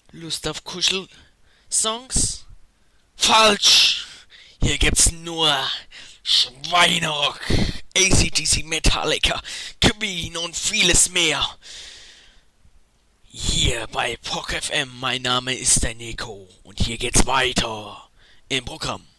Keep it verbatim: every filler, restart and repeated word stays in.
Lust auf Kuschel-Songs? Falsch! Hier gibt's nur Schweinerock, A C D C, Metallica, Queen und vieles mehr. Hier bei P O C F M, mein Name ist der Nico und hier geht's weiter im Programm.